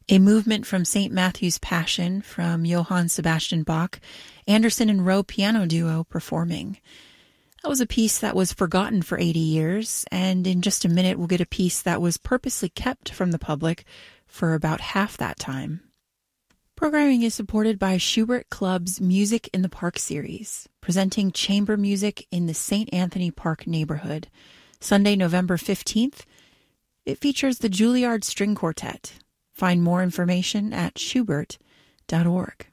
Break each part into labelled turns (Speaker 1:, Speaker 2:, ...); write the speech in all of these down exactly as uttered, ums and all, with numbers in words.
Speaker 1: A movement from Saint Matthew's Passion from Johann Sebastian Bach, Anderson and Rowe piano duo performing. That was a piece that was forgotten for eighty years, and in just a minute we'll get a piece that was purposely kept from the public for about half that time. Programming is supported by Schubert Club's Music in the Park series, presenting chamber music in the Saint Anthony Park neighborhood. Sunday, November fifteenth, it features the Juilliard String Quartet. Find more information at schubert dot org.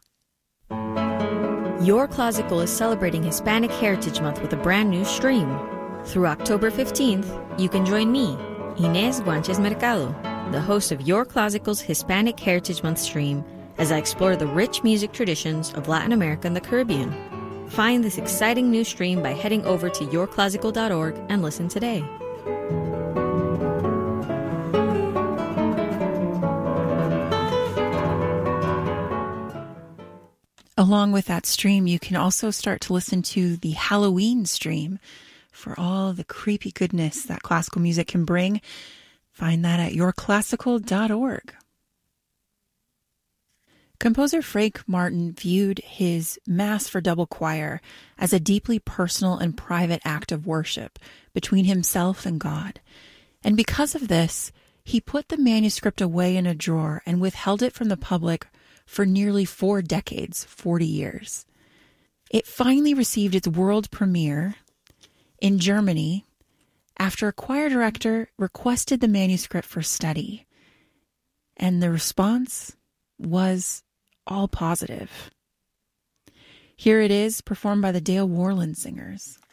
Speaker 2: Your Classical is celebrating Hispanic Heritage Month with a brand new stream. Through October fifteenth, you can join me, Inés Guanches Mercado, the host of Your Classical's Hispanic Heritage Month stream, as I explore the rich music traditions of Latin America and the Caribbean. Find this exciting new stream by heading over to your classical dot org and listen today.
Speaker 1: Along with that stream, you can also start to listen to the Halloween stream for all the creepy goodness that classical music can bring. Find that at your classical dot org. Composer Frank Martin viewed his Mass for Double Choir as a deeply personal and private act of worship between himself and God. And because of this, he put the manuscript away in a drawer and withheld it from the public for nearly four decades, forty years. It finally received its world premiere in Germany after a choir director requested the manuscript for study. And the response was all positive. Here it is, performed by the Dale Worland Singers.